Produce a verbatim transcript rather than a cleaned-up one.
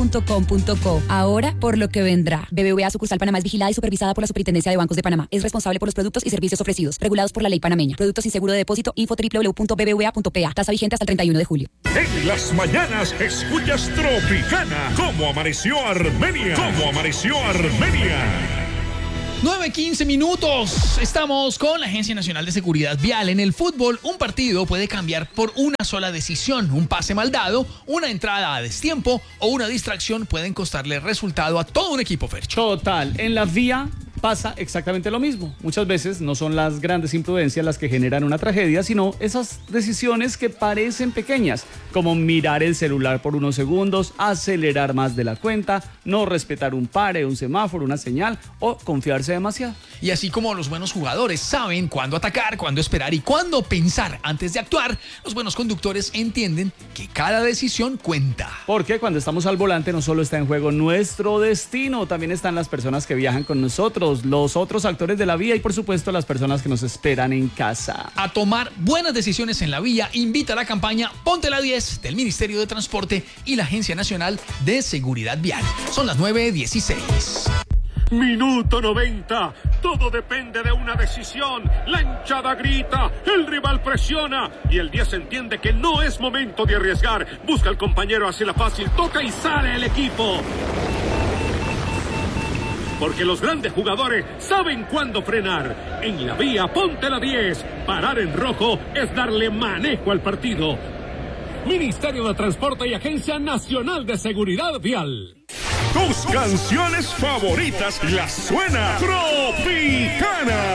punto com punto co. Ahora, por lo que vendrá. B B V A Sucursal Panamá es vigilada y supervisada por la Superintendencia de Bancos de Panamá. Es responsable por los productos y servicios ofrecidos, regulados por la ley panameña. Productos sin seguro de depósito. Info doble u doble u doble u punto b b v a punto p a. Tasa vigente hasta el treinta y uno de julio. En las mañanas escuchas Tropicana. ¿Cómo amaneció Armenia? ¿Cómo amaneció Armenia? nueve quince minutos. Estamos con la Agencia Nacional de Seguridad Vial. En el fútbol, un partido puede cambiar por una sola decisión. Un pase mal dado, una entrada a destiempo o una distracción pueden costarle resultado a todo un equipo, Fercho. Total. En la vía pasa exactamente lo mismo. Muchas veces no son las grandes imprudencias las que generan una tragedia, sino esas decisiones que parecen pequeñas, como mirar el celular por unos segundos, acelerar más de la cuenta, no respetar un pare, un semáforo, una señal o confiarse demasiado. Y así como los buenos jugadores saben cuándo atacar, cuándo esperar y cuándo pensar antes de actuar, los buenos conductores entienden que cada decisión cuenta. Porque cuando estamos al volante no solo está en juego nuestro destino, también están las personas que viajan con nosotros, los otros actores de la vía y por supuesto las personas que nos esperan en casa. A tomar buenas decisiones en la vía invita a la campaña Ponte la diez del Ministerio de Transporte y la Agencia Nacional de Seguridad Vial. Son las nueve dieciséis. Minuto noventa. Todo depende de una decisión. La hinchada grita, el rival presiona y el diez entiende que no es momento de arriesgar. Busca al compañero, hace la fácil, toca y sale el equipo. Porque los grandes jugadores saben cuándo frenar. En la vía, ponte la diez. Parar en rojo es darle manejo al partido. Ministerio de Transporte y Agencia Nacional de Seguridad Vial. Tus canciones favoritas las suena Tropicana.